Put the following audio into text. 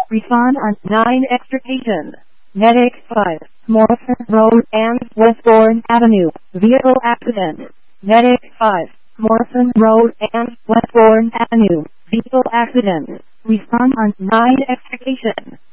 Respond on 9 extrication. Medic 5, Morrison Road and Westbourne Avenue, vehicle accident. Medic 5, Morrison Road and Westbourne Avenue, vehicle accident. Respond on 9 extrication.